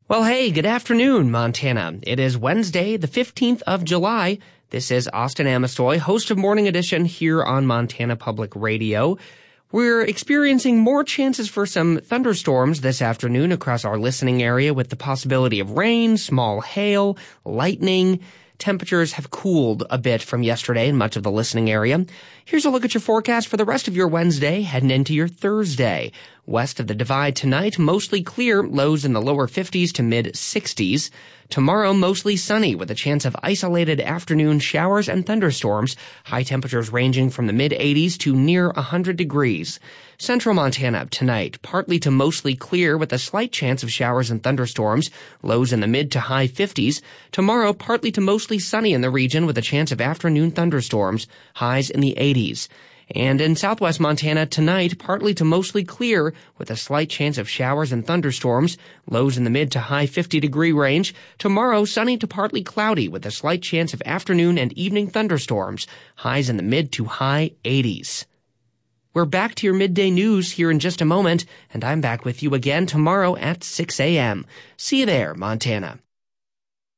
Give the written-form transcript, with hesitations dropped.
Well, hey, good afternoon, Montana. It is Wednesday, the 15th of July. This is Austin Amestoy, host of Morning Edition here on Montana Public Radio. We're experiencing more chances for some thunderstorms this afternoon across our listening area with the possibility of rain, small hail, lightning. Temperatures have cooled a bit from yesterday in much of the listening area. Here's a look at your forecast for the rest of your Wednesday, heading into your Thursday. West of the Divide tonight, mostly clear, lows in the lower 50s to mid-60s. Tomorrow, mostly sunny with a chance of isolated afternoon showers and thunderstorms, high temperatures ranging from the mid-80s to near 100 degrees. Central Montana tonight, partly to mostly clear with a slight chance of showers and thunderstorms, lows in the mid to high 50s. Tomorrow, partly to mostly sunny in the region with a chance of afternoon thunderstorms, highs in the 80s. And in southwest Montana tonight, partly to mostly clear with a slight chance of showers and thunderstorms, lows in the mid to high 50-degree range. Tomorrow, sunny to partly cloudy with a slight chance of afternoon and evening thunderstorms, highs in the mid to high 80s. We're back to your midday news here in just a moment, and I'm back with you again tomorrow at 6 a.m. See you there, Montana.